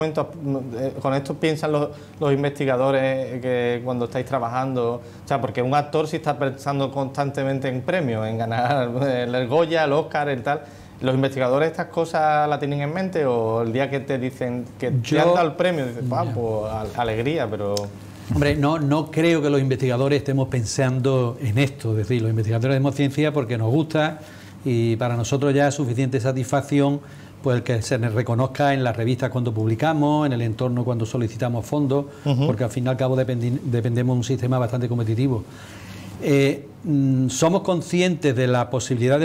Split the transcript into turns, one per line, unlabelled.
Con esto piensan los investigadores que cuando estáis trabajando, o sea, porque un actor sí está pensando constantemente en premios, en ganar el Goya, el Oscar, el tal. ¿Los investigadores estas cosas la tienen en mente o el día que te dicen que te han dado el premio, dices, pues alegría, pero...
Hombre, no creo que los investigadores estemos pensando en esto, es decir, los investigadores hacemos ciencia porque nos gusta y para nosotros ya es suficiente satisfacción pues el que se nos reconozca en las revistas cuando publicamos, en el entorno cuando solicitamos fondos, porque al fin y al cabo dependemos de un sistema bastante competitivo. Somos conscientes de la posibilidad de